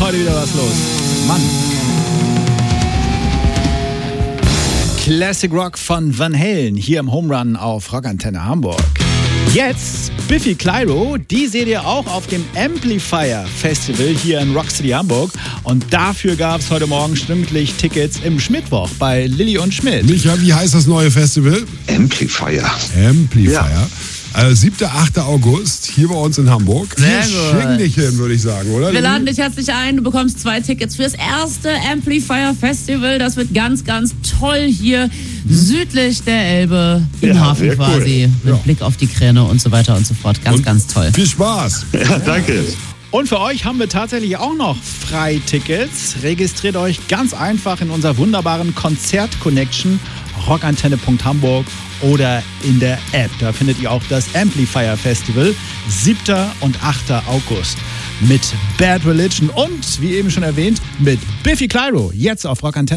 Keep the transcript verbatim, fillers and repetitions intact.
heute wieder was los. Mann. Classic Rock von Van Halen hier im Home Run auf Rockantenne Hamburg. Jetzt Biffy Clyro, die seht ihr auch auf dem Amplifier Festival hier in Rock City Hamburg. Und dafür gab es heute Morgen stündlich Tickets im Schmidtwoch bei Lilly und Schmidt. Micha, wie heißt das neue Festival? Amplifier. Amplifier. Ja. Also siebter, achter August hier bei uns in Hamburg. Sehr Wir gut. schicken dich hin, würde ich sagen, oder? Wir laden dich herzlich ein. Du bekommst zwei Tickets für das erste Amplifier Festival. Das wird ganz, ganz toll hier südlich der Elbe im Ja, Hafen sehr quasi. cool. Mit Ja. Blick auf die Kräne und so weiter und so fort. Ganz, Und ganz toll. Viel Spaß. Ja, danke. Und für euch haben wir tatsächlich auch noch Freitickets. Registriert euch ganz einfach in unserer wunderbaren Konzert-Connection rockantenne punkt hamburg oder in der App. Da findet ihr auch das Amplifier Festival, siebter und achter August. Mit Bad Religion und, wie eben schon erwähnt, mit Biffy Clyro. Jetzt auf Rockantenne.